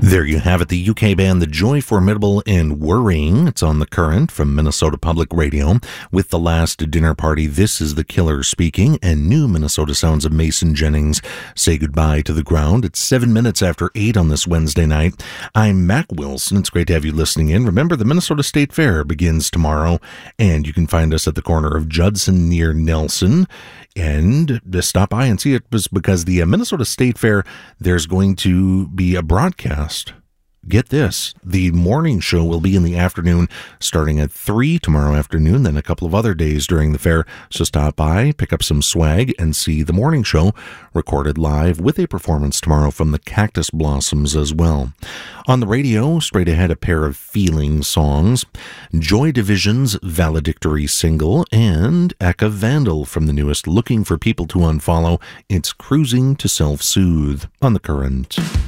There you have it, the UK band The Joy Formidable and Worrying. It's on The Current from Minnesota Public Radio. With The Last Dinner Party, this is The Killers speaking, and new Minnesota sounds of Mason Jennings say goodbye to the ground. It's 7 minutes after 8 on this Wednesday night. I'm Mac Wilson. It's great to have you listening in. Remember, the Minnesota State Fair begins tomorrow, and you can find us at the corner of Judson near Nelson. And just stop by and see it, because the Minnesota State Fair, there's going to be a broadcast. Get this, the morning show will be in the afternoon starting at 3 tomorrow afternoon, then a couple of other days during the fair. So stop by, pick up some swag, and see the morning show recorded live with a performance tomorrow from the Cactus Blossoms as well. On the radio, straight ahead, a pair of feeling songs, Joy Division's valedictory single, and Eka Vandal from the newest Looking for People to Unfollow. It's Cruising to Self-Soothe on The Current.